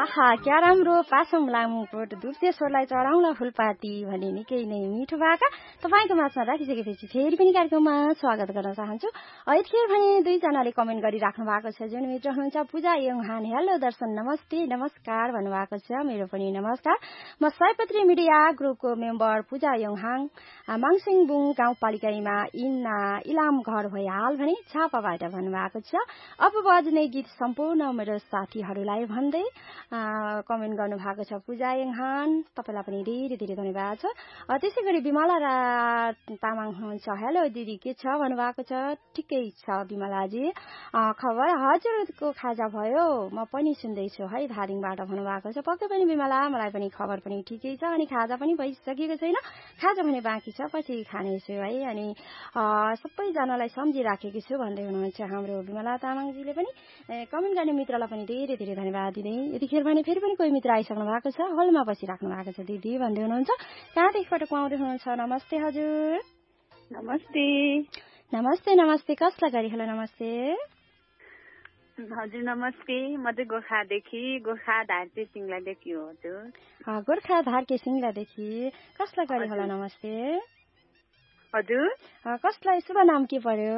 आहा क्या राम्रो पासम लामुकोट दुप्से स्वरलाई चढाउला फुलपाती भने निकै नै मिठो भाका तपाईँको माझमा राखिसकेपछि फेरि पनि कार्यक्रममा स्वागत गर्न चाहन्छु। यतिखेर भने दुईजनाले कमेन्ट गरिराख्नु भएको छ। जुन मित्र हुनुहुन्छ पूजा योङहान, हेलो दर्शन नमस्ते नमस्कार भन्नुभएको छ। मेरो पनि नमस्कार। म सयपत्री मिडिया ग्रुपको मेम्बर पूजा योङहाङ, माङसिङबुङ गाउँपालिकामा इलाम घर भइहाल भने छापाबाट भन्नुभएको छ। अब बज्ने गीत सम्पूर्ण मेरो साथीहरूलाई भन्दै कमेन्ट गर्नु भएको छ पूजा योङहान, तपाईँलाई पनि धेरै धेरै धन्यवाद छ। त्यसै गरी विमला तामाङ हुनुहुन्छ, हेलो दिदी के छ भन्नुभएको छ। ठिकै छ विमलाजी, खबर हजुरको खाजा भयो म पनि सुन्दैछु है धादिङबाट भन्नुभएको छ। पक्कै पनि विमला, मलाई पनि खबर पनि ठिकै छ अनि खाजा पनि भइसकेको छैन, खाजा भने बाँकी छ, पछि खानेछु है। अनि सबैजनालाई सम्झिराखेको छु भन्दै हुनुहुन्छ हाम्रो विमला तामाङजीले पनि। कमेन्ट गर्ने मित्रलाई पनि धेरै धेरै धन्यवाद दिँदै यतिखेर भने फेरि पनि कोही मित्र आइसक्नु भएको छ, हलमा बसिराख्नु भएको छ। दिदी भन्दै हुनुहुन्छ कहाँदेखिबाट कुमाउँदै हुनुहुन्छ। नमस्ते हजुर। नमस्ते नमस्ते नमस्ते, कसलाई गरी हेलो नमस्ते हजुर। नमस्ते, म चाहिँ गोर्खा धारके सिङ्लादेखि हो हजुर। गोर्खा धारके सिङ्लादेखि कसलाई गरी हेलो नमस्ते हजुर। कसलाई शुभ नाम के पर्यो?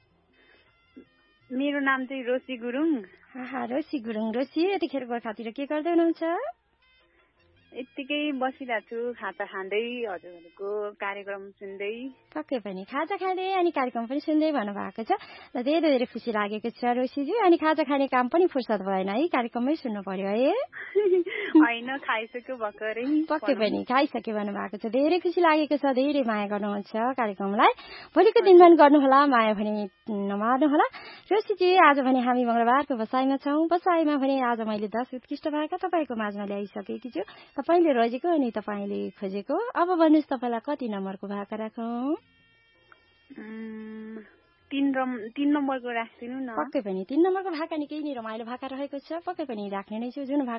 मेरो नाम चाहिँ Rosy Gurung. Rosy Gurung. Rosy यतिखेर गोर्खातिर के गर्दै हुनुहुन्छ? यत्तिकै बसिरहेको छु खाजा खाँदै हजुरहरूको कार्यक्रम सुन्दै। पक्कै पनि खाजा खाँदै अनि कार्यक्रम पनि सुन्दै भन्नुभएको छ। धेरै धेरै खुसी लागेको छ रोसीजी। अनि खाजा खाने काम पनि फुर्सद भएन है, कार्यक्रममै सुन्नु पर्यो है। होइन, खाइसक्यो भर्खरै। पक्कै पनि खाइसक्यो भन्नुभएको छ। धेरै खुसी लागेको छ, धेरै माया गर्नुहुन्छ कार्यक्रमलाई। भोलिको दिनमा गर्नुहोला माया भने नमार्नुहोला। रोसीजी आज भने हामी मंगलबारको बसाइमा छौँ। बसाइमा भने आज मैले 10 उत्कृष्ट भाका तपाईँको माझमा ल्याइसकेकी छु। तपाईँले रोजेको अनि तपाईँले खोजेको। अब भन्नुहोस् तपाईँलाई कति नम्बरको भाका राखौँ? 3 नम्बरको राखिदिनु न। पक्कै पनि 3 नम्बरको भाका निकै नै रमाइलो भाका रहेको छ, पक्कै पनि राख्ने नै छु। जुन